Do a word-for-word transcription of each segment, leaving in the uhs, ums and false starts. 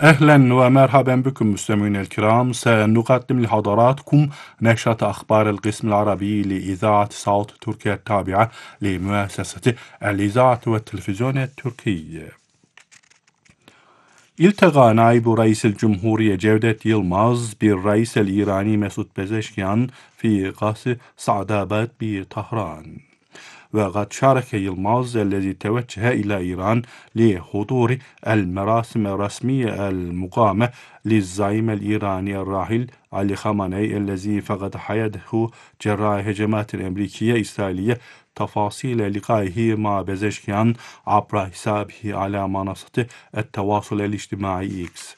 أهلا ومرحبا بكم مستمعينا الكرام. سنقدم لحضراتكم نشرة أخبار القسم العربي لإذاعة صوت تركيا التابعة لمؤسسة الإذاعة والتلفزيون التركي. التقى نائب رئيس الجمهورية جودة يلماز بالرئيس الإيراني مسعود بزشكيان في قصر سعداباد بطهران. وقد شارك يلماز الذي توجه إلى إيران لحضور المراسم الرسمية المقامة للزعيم الإيراني الراحل علي خامنئي الذي فقد حياته جراء هجمات أمريكية إسرائيلية. تفاصيل لقائه مع بزشكيان عبر حسابه على منصة التواصل الاجتماعي إكس.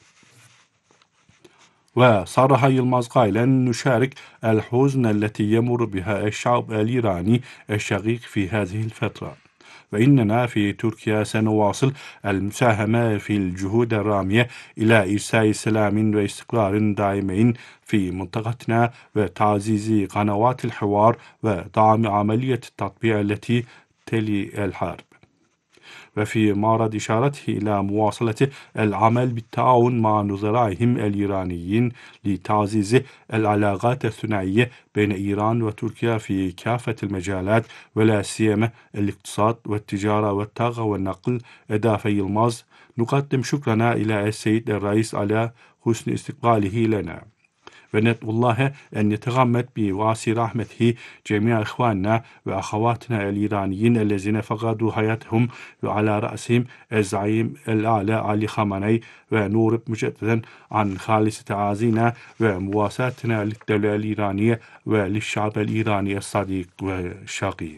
وصرح يلماز قائلا: نشارك الحزن التي يمر بها الشعب الإيراني الشقيق في هذه الفترة، وإننا في تركيا سنواصل المساهمة في الجهود الرامية إلى إرساء سلام واستقرار دائمين في منطقتنا وتعزيز قنوات الحوار ودعم عملية التطبيع التي تلي الحرب. وفي معرض إشارته إلى مواصلة العمل بالتعاون مع نظرائهم الإيرانيين لتعزيز العلاقات الثنائية بين إيران وتركيا في كافة المجالات، ولا سيما الاقتصاد والتجارة والطاقة والنقل. أضاف يلماز: نقدم شكرنا إلى السيد الرئيس على حسن استقباله لنا، وندعو الله أن يتغمد بواسع رحمته جميع إخواننا وأخواتنا الإيرانيين الذين فقدوا حياتهم، وعلى رأسهم الزعيم الأعلى علي خامنئي، ونورب مجددا عن خالص تعازينا ومواساتنا للدولة الإيرانية وللشعب الإيراني الصديق والشقيق.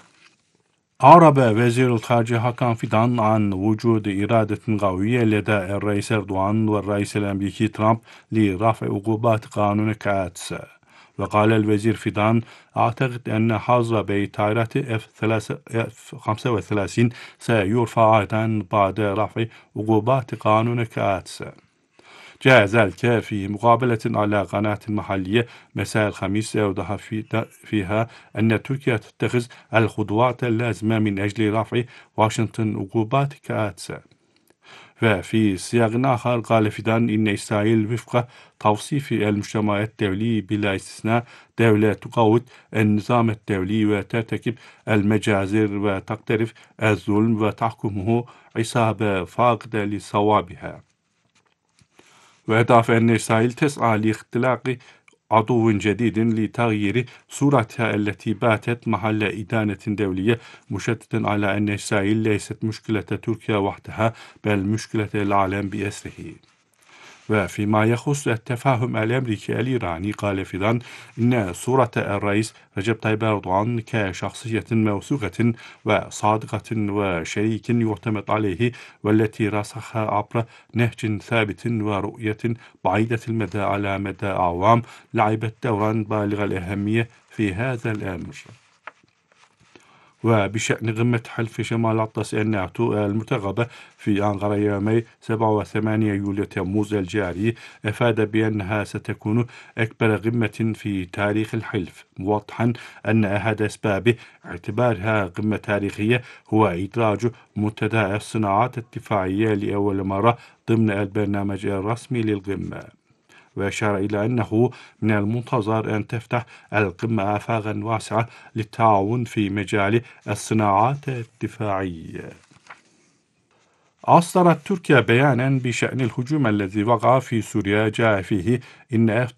أعرب وزير الخارجية حكام فيدان عن وجود إرادة قوية لدى الرئيس أردوغان والرئيس الأمريكي ترامب لرفع عقوبات قانون كاتس. وقال الوزير فيدان: أعتقد أن حظر بطائرات إف خمسة وثلاثين سيرفع أيضا بعد رفع عقوبات قانون كاتس. جاء ذلك في مقابلة على قناة محلية مساء الخميس، أوضح فيها أن تركيا تتخذ الخطوات اللازمة من أجل رفع واشنطن عقوبات كاتس. وفي سياق آخر قال فيدان إن إسرائيل وفق توصيف المجتمع الدولي بلا استثناء دولة تقوض النظام الدولي وترتكب المجازر وتقترف الظلم وتحكمه عصابة فاقدة لصوابها. وأضاف أن إسرائيل تسعى لاختلاق عضو جديد لتغيير صورتها التي باتت محل إدانة دولية، مشددا على أن إسرائيل ليست مشكلة تركيا وحدها بل مشكلة العالم بأسره. وفيما يخص التفاهم الأمريكي الإيراني قال فيدان إن صورة الرئيس رجب طيب أردوغان كشخصية موثوقة وصادقة وشريك يعتمد عليه، والتي رسخها عبر نهج ثابت ورؤية بعيدة المدى على مدى أعوام، لعبت دورا بالغ الأهمية في هذا الأمر. وبشأن قمة حلف شمال الأطلس الناتو المرتقبة في أنقرة يومي سبعة وثمانية يوليو تموز الجاري، أفاد بأنها ستكون أكبر قمة في تاريخ الحلف، موضحا أن أحد أسباب اعتبارها قمة تاريخية هو إدراج منتدى الصناعات الدفاعية لأول مرة ضمن البرنامج الرسمي للقمة. وأشار إلى أنه من المنتظر أن تفتح القمة آفاقا واسعة للتعاون في مجال الصناعات الدفاعية. أصدرت تركيا بيانا بشأن الهجوم الذي وقع في سوريا، جاء فيه إن إف